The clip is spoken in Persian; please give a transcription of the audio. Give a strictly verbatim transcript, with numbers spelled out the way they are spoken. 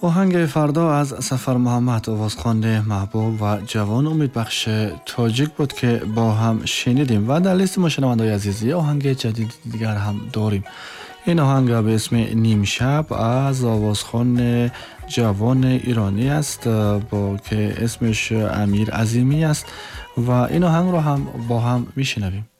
آهنگ فردا از سفر محمد آوازخواننده محبوب و جوان امیدبخش تاجیک بود که با هم شنیدیم و در لیست ما شنونده‌های عزیزی آهنگ جدید دیگر هم داریم. این آهنگ به اسم نیم شب از آوازخوان جوان ایرانی است با که اسمش امیر عظیمی است و این آهنگ رو هم با هم میشنویم.